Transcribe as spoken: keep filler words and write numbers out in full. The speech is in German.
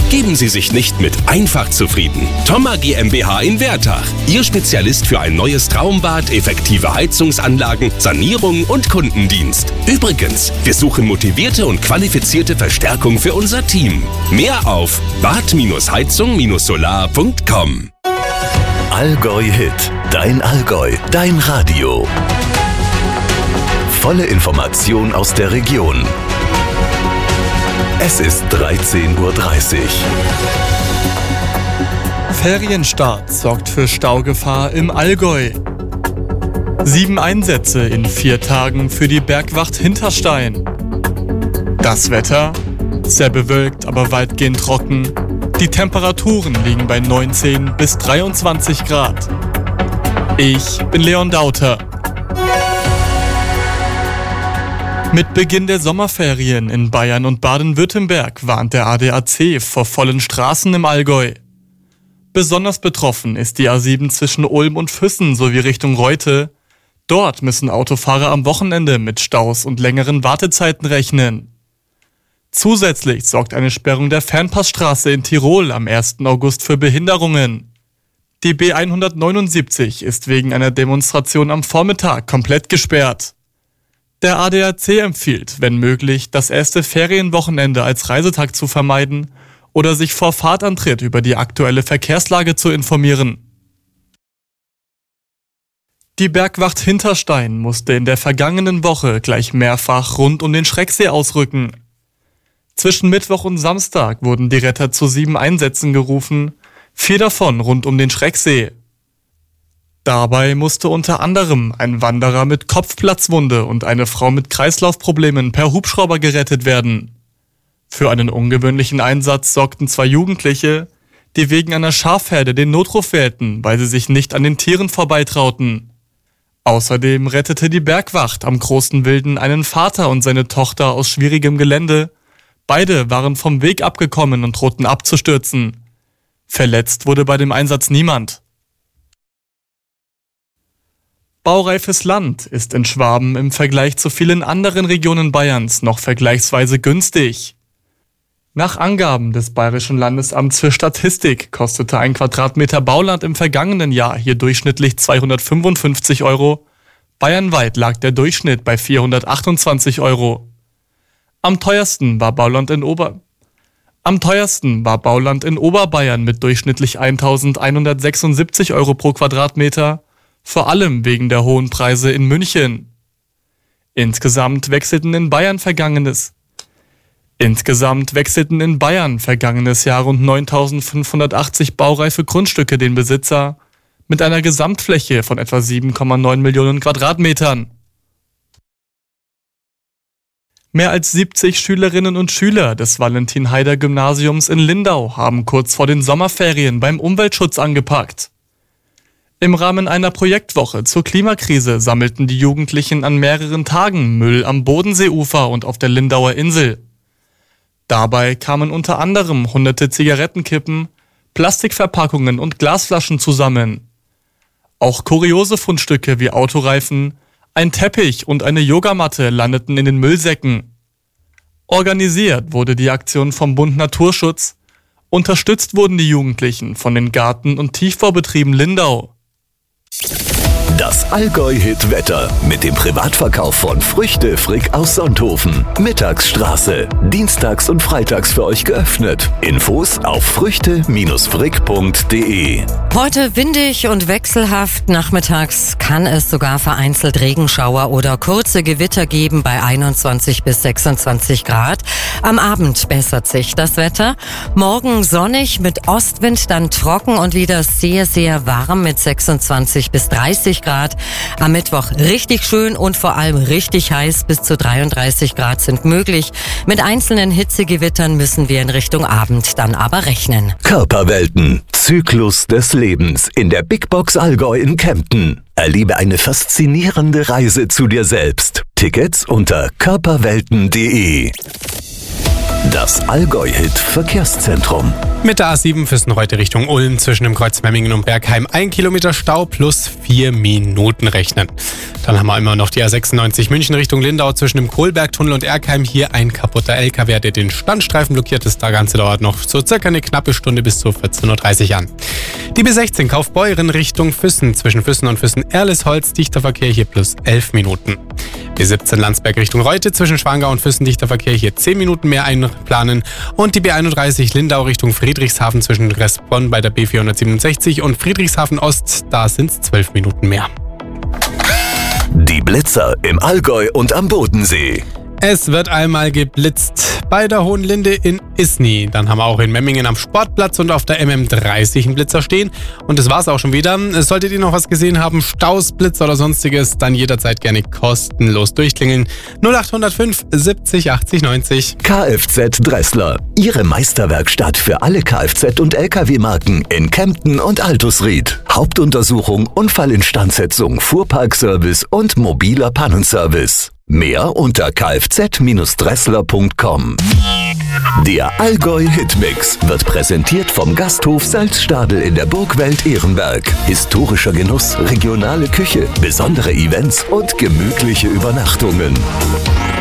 Geben Sie sich nicht mit einfach zufrieden. Thoma GmbH in Wertach. Ihr Spezialist für ein neues Traumbad, effektive Heizungsanlagen, Sanierung und Kundendienst. Übrigens, wir suchen motivierte und qualifizierte Verstärkung für unser Team. Mehr auf bad heizung solar punkt com. Allgäu Hit. Dein Allgäu. Dein Radio. Volle Information aus der Region. Es ist dreizehn Uhr dreißig. Ferienstart sorgt für Staugefahr im Allgäu. Sieben Einsätze in vier Tagen für die Bergwacht Hinterstein. Das Wetter? Sehr bewölkt, aber weitgehend trocken. Die Temperaturen liegen bei neunzehn bis dreiundzwanzig Grad. Ich bin Leon Dauter. Mit Beginn der Sommerferien in Bayern und Baden-Württemberg warnt der A D A C vor vollen Straßen im Allgäu. Besonders betroffen ist die A sieben zwischen Ulm und Füssen sowie Richtung Reute. Dort müssen Autofahrer am Wochenende mit Staus und längeren Wartezeiten rechnen. Zusätzlich sorgt eine Sperrung der Fernpassstraße in Tirol am ersten August für Behinderungen. Die B hundertneunundsiebzig ist wegen einer Demonstration am Vormittag komplett gesperrt. Der A D A C empfiehlt, wenn möglich, das erste Ferienwochenende als Reisetag zu vermeiden oder sich vor Fahrtantritt über die aktuelle Verkehrslage zu informieren. Die Bergwacht Hinterstein musste in der vergangenen Woche gleich mehrfach rund um den Schrecksee ausrücken. Zwischen Mittwoch und Samstag wurden die Retter zu sieben Einsätzen gerufen, vier davon rund um den Schrecksee. Dabei musste unter anderem ein Wanderer mit Kopfplatzwunde und eine Frau mit Kreislaufproblemen per Hubschrauber gerettet werden. Für einen ungewöhnlichen Einsatz sorgten zwei Jugendliche, die wegen einer Schafherde den Notruf wählten, weil sie sich nicht an den Tieren vorbeitrauten. Außerdem rettete die Bergwacht am Großen Wilden einen Vater und seine Tochter aus schwierigem Gelände. Beide waren vom Weg abgekommen und drohten abzustürzen. Verletzt wurde bei dem Einsatz niemand. Baureifes Land ist in Schwaben im Vergleich zu vielen anderen Regionen Bayerns noch vergleichsweise günstig. Nach Angaben des Bayerischen Landesamts für Statistik kostete ein Quadratmeter Bauland im vergangenen Jahr hier durchschnittlich zweihundertfünfundfünfzig Euro. Bayernweit lag der Durchschnitt bei vierhundertachtundzwanzig Euro. Am teuersten war Bauland in Ober... Am teuersten war Bauland in Oberbayern mit durchschnittlich eintausendeinhundertsechsundsiebzig Euro pro Quadratmeter, vor allem wegen der hohen Preise in München. Insgesamt wechselten in Bayern vergangenes Insgesamt wechselten in Bayern vergangenes Jahr rund neuntausendfünfhundertachtzig baureife Grundstücke den Besitzer mit einer Gesamtfläche von etwa sieben Komma neun Millionen Quadratmetern. Mehr als siebzig Schülerinnen und Schüler des Valentin-Haider-Gymnasiums in Lindau haben kurz vor den Sommerferien beim Umweltschutz angepackt. Im Rahmen einer Projektwoche zur Klimakrise sammelten die Jugendlichen an mehreren Tagen Müll am Bodenseeufer und auf der Lindauer Insel. Dabei kamen unter anderem hunderte Zigarettenkippen, Plastikverpackungen und Glasflaschen zusammen. Auch kuriose Fundstücke wie Autoreifen, ein Teppich und eine Yogamatte landeten in den Müllsäcken. Organisiert wurde die Aktion vom Bund Naturschutz. Unterstützt wurden die Jugendlichen von den Garten- und Tiefbaubetrieben Lindau. Das Allgäu-Hit-Wetter mit dem Privatverkauf von Früchte Frick aus Sonthofen. Mittagsstraße. Dienstags und freitags für euch geöffnet. Infos auf früchte frick punkt de. Heute windig und wechselhaft. Nachmittags kann es sogar vereinzelt Regenschauer oder kurze Gewitter geben bei einundzwanzig bis sechsundzwanzig Grad. Am Abend bessert sich das Wetter. Morgen sonnig mit Ostwind, dann trocken und wieder sehr, sehr warm mit sechsundzwanzig bis dreißig Grad. Am Mittwoch richtig schön und vor allem richtig heiß. Bis zu dreiunddreißig Grad sind möglich. Mit einzelnen Hitzegewittern müssen wir in Richtung Abend dann aber rechnen. Körperwelten. Zyklus des Lebens in der Big Box Allgäu in Kempten. Erlebe eine faszinierende Reise zu dir selbst. Tickets unter körperwelten punkt de. Das Allgäu-Hit-Verkehrszentrum. Mit der A sieben Füssen heute Richtung Ulm zwischen dem Kreuz Memmingen und Bergheim ein Kilometer Stau plus vier Minuten rechnen. Dann haben wir immer noch die A sechsundneunzig München Richtung Lindau zwischen dem Kohlbergtunnel und Erkheim. Hier ein kaputter L K W, der den Standstreifen blockiert ist. Das Ganze dauert noch so circa eine knappe Stunde bis zu vierzehn Uhr dreißig an. Die B sechzehn Kaufbeuren Richtung Füssen zwischen Füssen und Füssen-Erlesholz. Dichter Verkehr hier plus elf Minuten. B siebzehn Landsberg Richtung Reute zwischen Schwangau und Füssen dichter Verkehr hier zehn Minuten mehr einplanen. Und die B einunddreißig Lindau Richtung Friedrichshafen zwischen Resbonn bei der B vierhundertsiebenundsechzig und Friedrichshafen Ost, da sind es zwölf Minuten mehr. Die Blitzer im Allgäu und am Bodensee. Es wird einmal geblitzt bei der Hohenlinde in Isny. Dann haben wir auch in Memmingen am Sportplatz und auf der M M dreißig einen Blitzer stehen. Und das war's auch schon wieder. Solltet ihr noch was gesehen haben, Staus, Blitzer oder sonstiges, dann jederzeit gerne kostenlos durchklingeln. null acht null fünf siebzig achtzig neunzig. Kfz Dressler. Ihre Meisterwerkstatt für alle Kfz- und L K W-Marken in Kempten und Altusried. Hauptuntersuchung, Unfallinstandsetzung, Fuhrparkservice und mobiler Pannenservice. Mehr unter kfz Dressler punkt com. Der Allgäu-Hitmix wird präsentiert vom Gasthof Salzstadel in der Burgwelt Ehrenberg. Historischer Genuss, regionale Küche, besondere Events und gemütliche Übernachtungen.